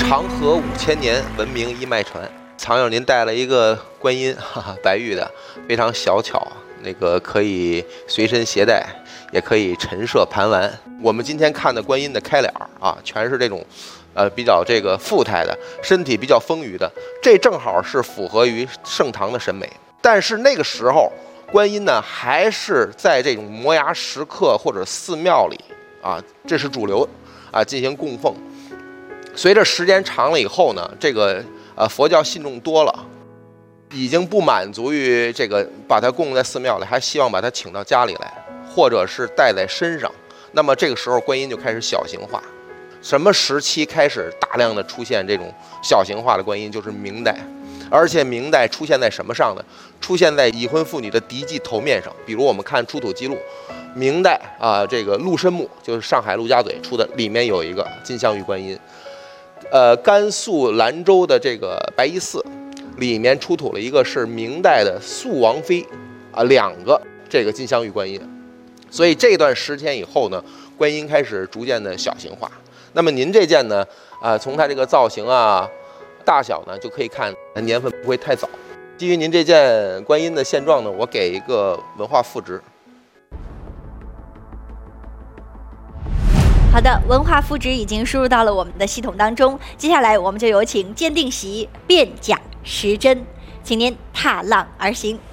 长河5000年，文明一脉传。藏友，您带了一个观音，白玉的，非常小巧，那个可以随身携带，也可以陈设盘玩。我们今天看的观音的开脸啊，全是这种，比较这个富态的，身体比较丰腴的，这正好是符合于盛唐的审美。但是那个时候，观音呢还是在这种摩崖石刻或者寺庙里啊，这是主流啊进行供奉。随着时间长了以后呢，这个佛教信众多了，已经不满足于这个把它供在寺庙里，还希望把它请到家里来，或者是带在身上。那么这个时候观音就开始小型化。什么时期开始大量的出现这种小型化的观音？就是明代。而且明代出现在什么上呢？出现在已婚妇女的嫡祭头面上。比如我们看出土记录，明代这个陆参墓，就是上海陆家嘴出的，里面有一个金镶玉观音。甘肃兰州的这个白衣寺里面出土了一个是明代的肃王妃2个这个金镶玉观音。所以这段时间以后呢，观音开始逐渐的小型化。那么您这件呢，从它这个造型大小呢，就可以看年份不会太早。基于您这件观音的现状呢，我给一个文化赋值。 好的，文化赋值已经输入到了我们的系统当中，接下来我们就有请鉴定席辨假识真，请您踏浪而行。